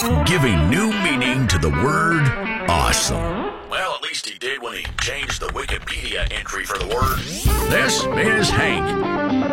giving new meaning to the word awesome. Well, at least he did when he changed the Wikipedia entry for the word. This is Hank.